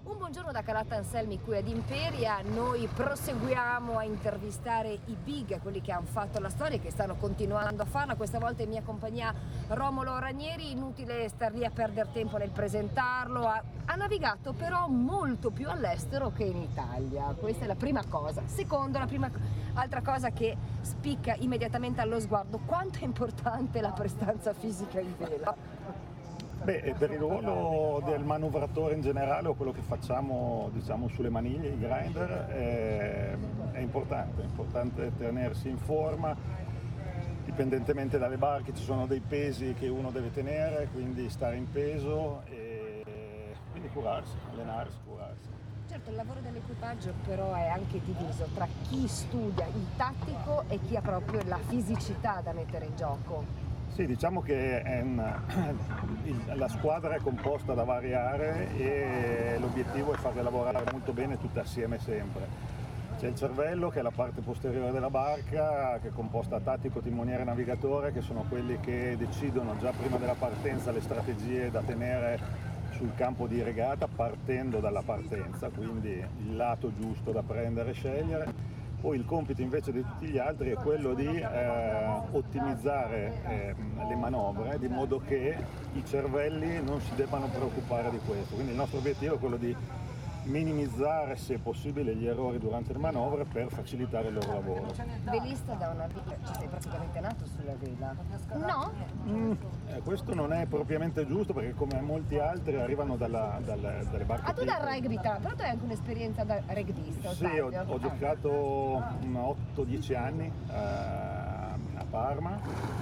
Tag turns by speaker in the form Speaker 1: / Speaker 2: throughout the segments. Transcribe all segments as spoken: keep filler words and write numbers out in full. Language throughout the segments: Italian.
Speaker 1: Un buongiorno da Calatta Anselmi qui ad Imperia. Noi proseguiamo a intervistare i big, quelli che hanno fatto la storia e che stanno continuando a farla. Questa volta in mia compagnia Romolo Ranieri. Inutile star lì a perdere tempo nel presentarlo. Ha, ha navigato però molto più all'estero che in Italia. Questa è la prima cosa. Secondo, la prima altra cosa che spicca immediatamente allo sguardo: quanto è importante la prestanza fisica in vela?
Speaker 2: Beh, per il ruolo del manovratore in generale, o quello che facciamo diciamo sulle maniglie, i grinder, è, è importante, è importante tenersi in forma, dipendentemente dalle barche ci sono dei pesi che uno deve tenere, quindi stare in peso e quindi curarsi, allenarsi, curarsi.
Speaker 1: Certo, il lavoro dell'equipaggio però è anche diviso tra chi studia il tattico e chi ha proprio la fisicità da mettere in gioco.
Speaker 2: Sì, diciamo che è una, la squadra è composta da varie aree e l'obiettivo è farle lavorare molto bene tutte assieme sempre. C'è il cervello, che è la parte posteriore della barca, che è composta da tattico, timoniere e navigatore, che sono quelli che decidono già prima della partenza le strategie da tenere sul campo di regata partendo dalla partenza, quindi il lato giusto da prendere e scegliere. Poi il compito invece di tutti gli altri è quello di eh, ottimizzare eh, le manovre di modo che i cervelli non si debbano preoccupare di questo. Quindi il nostro obiettivo è quello di minimizzare se possibile gli errori durante le manovre per facilitare il loro lavoro.
Speaker 1: Velista da una vita, ci sei praticamente nato sulla vela? No?
Speaker 2: Mm, eh, questo non è propriamente giusto perché come molti altri arrivano dalla, dalla, dalle barche.
Speaker 1: Ah, tu dal rugby, però tu hai anche un'esperienza da rugbista?
Speaker 2: Sì, ho, ho giocato otto dieci anni eh, a Parma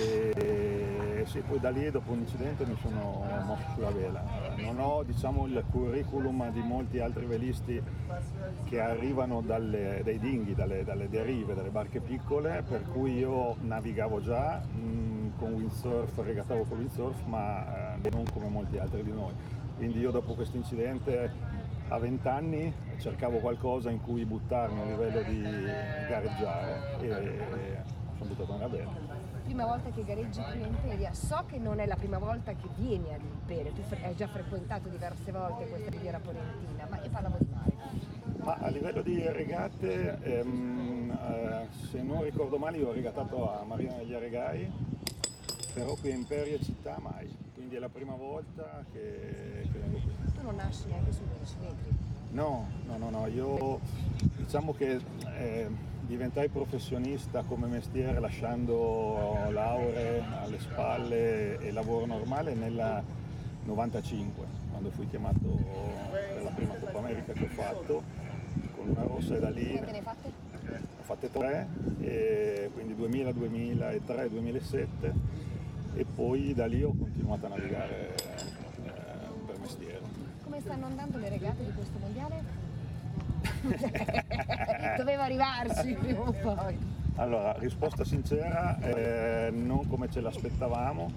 Speaker 2: e sì, poi da lì dopo un incidente mi sono mosso sulla vela. Non ho diciamo il curriculum di molti altri velisti che arrivano dalle, dai dinghi, dalle, dalle derive, dalle barche piccole, per cui io navigavo già mh, con windsurf, regattavo con windsurf, ma eh, non come molti altri di noi. Quindi io dopo questo incidente a venti anni cercavo qualcosa in cui buttarmi a livello di gareggiare e, e sono buttato nella vela.
Speaker 1: Prima volta che gareggi qui in Imperia, so che non è la prima volta che vieni ad Imperia, tu hai già frequentato diverse volte questa riviera polentina, ma io parlavo di mare.
Speaker 2: Ma a livello di regate, ehm, eh, se non ricordo male, io ho regattato a Marina degli Aregai, però qui a Imperia città mai, quindi è la prima volta che, che vengo qui.
Speaker 1: Tu non nasci neanche sui dodici metri?
Speaker 2: No, no, no, no, io diciamo che eh, diventai professionista come mestiere lasciando lauree alle spalle e lavoro normale nel novantacinque, quando fui chiamato per la prima Coppa America che ho fatto con una rossa e da lì.
Speaker 1: Quante ne hai fatte?
Speaker 2: Ho fatte tre, e quindi duemila, duemilatré, duemilasette e poi da lì ho continuato a navigare eh, per mestiere.
Speaker 1: Come stanno andando le regate di questo mondiale? Doveva arrivarci prima o poi.
Speaker 2: Allora, risposta sincera, eh, non come ce l'aspettavamo,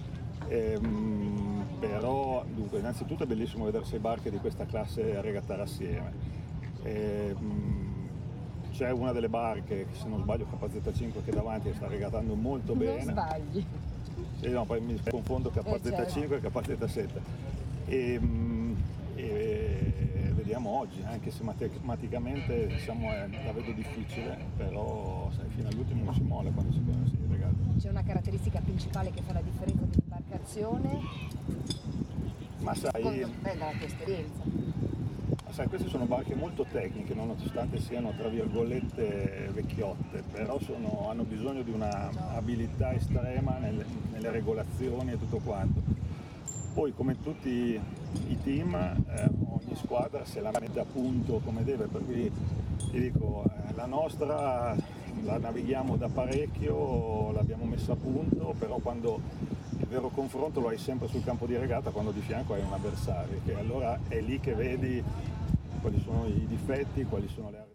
Speaker 2: ehm, però dunque, innanzitutto è bellissimo vedere sei barche di questa classe regattare assieme. Ehm, c'è una delle barche, che se non sbaglio K Z cinque, che davanti sta regattando molto bene.
Speaker 1: Non sbagli.
Speaker 2: Eh, no, poi mi confondo K Z cinque e K Z sette. E, e vediamo oggi, anche se matematicamente diciamo, è, la vedo difficile, però sai, fino all'ultimo non si molla quando si, si regata.
Speaker 1: C'è una caratteristica principale che fa la differenza dell'imbarcazione?
Speaker 2: Ma sai,
Speaker 1: Secondo me dalla tua esperienza.
Speaker 2: Ma sai, queste sono barche molto tecniche, nonostante siano tra virgolette vecchiotte, però sono, hanno bisogno di una abilità estrema nelle, nelle regolazioni e tutto quanto. Poi come tutti i team, eh, ogni squadra se la mette a punto come deve, per cui ti dico, eh, la nostra la navighiamo da parecchio, l'abbiamo messa a punto, però quando il vero confronto lo hai sempre sul campo di regata, quando di fianco hai un avversario, che allora è lì che vedi quali sono i difetti, quali sono le aree.